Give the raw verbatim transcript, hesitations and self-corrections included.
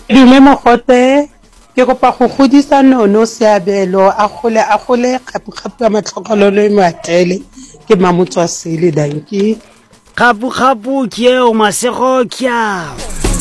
Dume mogote ke kopa go godisa Nono Seabelo a gole a gole gape-gape ya matlhokololo e matele ke Mamotswa Sele danki Gapu-gapu ke eo Masego ke a